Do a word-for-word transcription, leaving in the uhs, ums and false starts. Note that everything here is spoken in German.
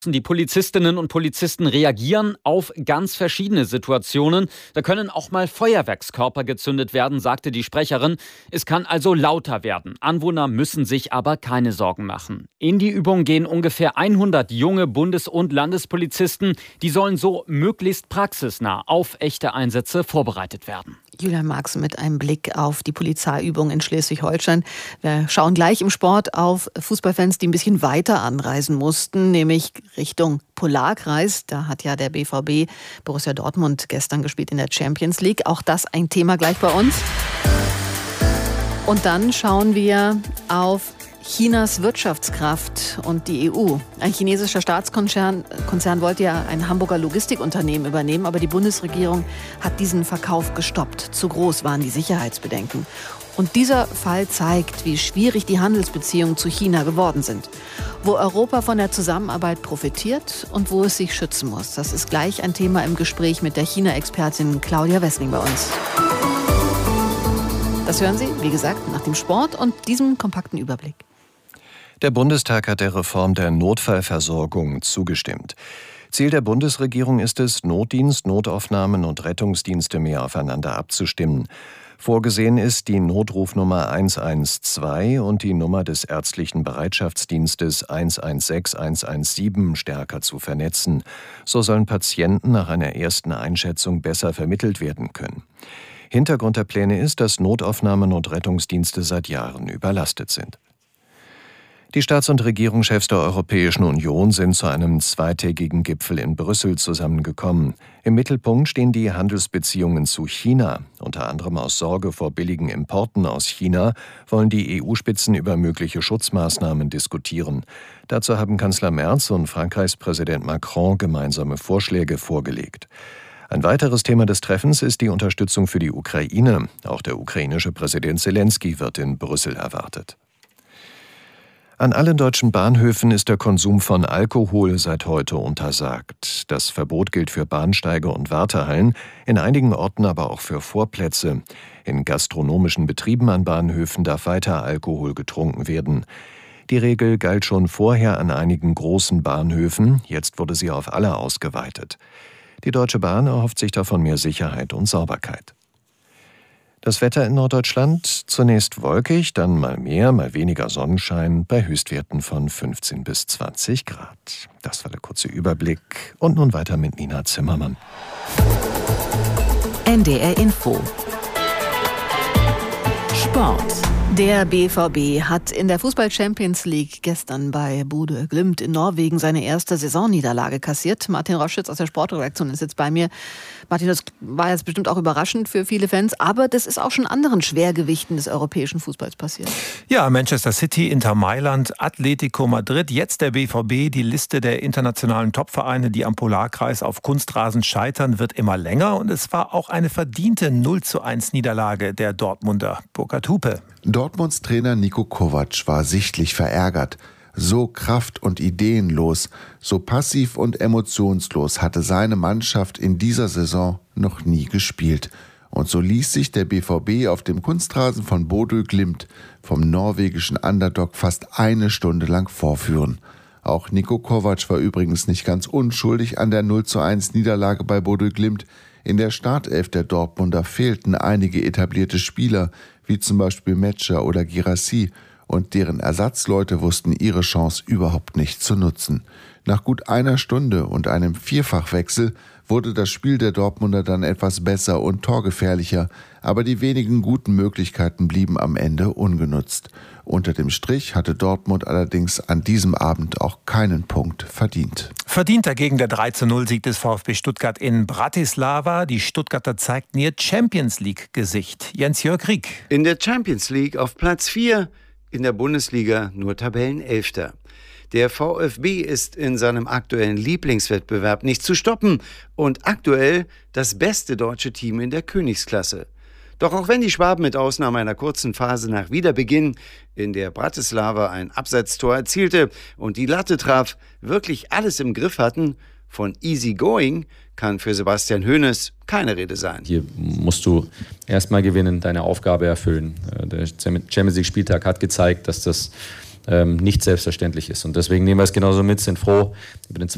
Die Polizistinnen und Polizisten reagieren auf ganz verschiedene Situationen. Da können auch mal Feuerwerkskörper gezündet werden, sagte die Sprecherin. Es kann also lauter werden. Anwohner müssen sich aber keine Sorgen machen. In die Übung gehen ungefähr hundert junge Bundes- und Landespolizisten. Die sollen so möglichst praxisnah auf echte Einsätze vorbereitet werden. Julian Marx mit einem Blick auf die Polizeiübung in Schleswig-Holstein. Wir schauen gleich im Sport auf Fußballfans, die ein bisschen weiter anreisen mussten, nämlich Richtung Polarkreis. Da hat ja der B V B Borussia Dortmund gestern gespielt in der Champions League. Auch das ein Thema gleich bei uns. Und dann schauen wir auf Chinas Wirtschaftskraft und die E U. Ein chinesischer Staatskonzern Konzern wollte ja ein Hamburger Logistikunternehmen übernehmen, aber die Bundesregierung hat diesen Verkauf gestoppt. Zu groß waren die Sicherheitsbedenken. Und dieser Fall zeigt, wie schwierig die Handelsbeziehungen zu China geworden sind. Wo Europa von der Zusammenarbeit profitiert und wo es sich schützen muss. Das ist gleich ein Thema im Gespräch mit der China-Expertin Claudia Wessling bei uns. Das hören Sie, wie gesagt, nach dem Sport und diesem kompakten Überblick. Der Bundestag hat der Reform der Notfallversorgung zugestimmt. Ziel der Bundesregierung ist es, Notdienst, Notaufnahmen und Rettungsdienste mehr aufeinander abzustimmen. Vorgesehen ist, die Notrufnummer eins eins zwei und die Nummer des ärztlichen Bereitschaftsdienstes eins eins sechs, eins eins sieben stärker zu vernetzen. So sollen Patienten nach einer ersten Einschätzung besser vermittelt werden können. Hintergrund der Pläne ist, dass Notaufnahmen und Rettungsdienste seit Jahren überlastet sind. Die Staats- und Regierungschefs der Europäischen Union sind zu einem zweitägigen Gipfel in Brüssel zusammengekommen. Im Mittelpunkt stehen die Handelsbeziehungen zu China. Unter anderem aus Sorge vor billigen Importen aus China wollen die E U-Spitzen über mögliche Schutzmaßnahmen diskutieren. Dazu haben Kanzler Merz und Frankreichs Präsident Macron gemeinsame Vorschläge vorgelegt. Ein weiteres Thema des Treffens ist die Unterstützung für die Ukraine. Auch der ukrainische Präsident Selenskyj wird in Brüssel erwartet. An allen deutschen Bahnhöfen ist der Konsum von Alkohol seit heute untersagt. Das Verbot gilt für Bahnsteige und Wartehallen, in einigen Orten aber auch für Vorplätze. In gastronomischen Betrieben an Bahnhöfen darf weiter Alkohol getrunken werden. Die Regel galt schon vorher an einigen großen Bahnhöfen, jetzt wurde sie auf alle ausgeweitet. Die Deutsche Bahn erhofft sich davon mehr Sicherheit und Sauberkeit. Das Wetter in Norddeutschland: zunächst wolkig, dann mal mehr, mal weniger Sonnenschein bei Höchstwerten von fünfzehn bis zwanzig Grad. Das war der kurze Überblick. Und nun weiter mit Nina Zimmermann. N D R Info. Sport. Der B V B hat in der Fußball-Champions League gestern bei Bodø Glimt in Norwegen seine erste Saisonniederlage kassiert. Martin Roschütz aus der Sportredaktion ist jetzt bei mir. Martin, das war jetzt bestimmt auch überraschend für viele Fans, aber das ist auch schon anderen Schwergewichten des europäischen Fußballs passiert. Ja, Manchester City, Inter Mailand, Atletico Madrid, jetzt der B V B. Die Liste der internationalen Topvereine, die am Polarkreis auf Kunstrasen scheitern, wird immer länger. Und es war auch eine verdiente null zu eins Niederlage der Dortmunder. Burkhard Hupe. Dortmunds Trainer Niko Kovac war sichtlich verärgert. So kraft- und ideenlos, so passiv und emotionslos hatte seine Mannschaft in dieser Saison noch nie gespielt. Und so ließ sich der B V B auf dem Kunstrasen von Bodø Glimt vom norwegischen Underdog fast eine Stunde lang vorführen. Auch Niko Kovac war übrigens nicht ganz unschuldig an der null zu eins Niederlage bei Bodø Glimt. In der Startelf der Dortmunder fehlten einige etablierte Spieler, wie zum Beispiel Metscher oder Guirassy, und deren Ersatzleute wussten ihre Chance überhaupt nicht zu nutzen. Nach gut einer Stunde und einem Vierfachwechsel wurde das Spiel der Dortmunder dann etwas besser und torgefährlicher, aber die wenigen guten Möglichkeiten blieben am Ende ungenutzt. Unter dem Strich hatte Dortmund allerdings an diesem Abend auch keinen Punkt verdient. Verdient dagegen der drei zu null Sieg des VfB Stuttgart in Bratislava. Die Stuttgarter zeigten ihr Champions-League-Gesicht. Jens-Jörg Rieck. In der Champions League auf Platz vier, in der Bundesliga nur Tabellenelfter. Der VfB ist in seinem aktuellen Lieblingswettbewerb nicht zu stoppen und aktuell das beste deutsche Team in der Königsklasse. Doch auch wenn die Schwaben mit Ausnahme einer kurzen Phase nach Wiederbeginn in der Bratislava ein Abseitstor erzielte und die Latte traf, wirklich alles im Griff hatten, von easy going kann für Sebastian Hoeneß keine Rede sein. Hier musst du erstmal gewinnen, deine Aufgabe erfüllen. Der Champions League-Spieltag hat gezeigt, dass das ähm, nicht selbstverständlich ist. Und deswegen nehmen wir es genauso mit, sind froh über den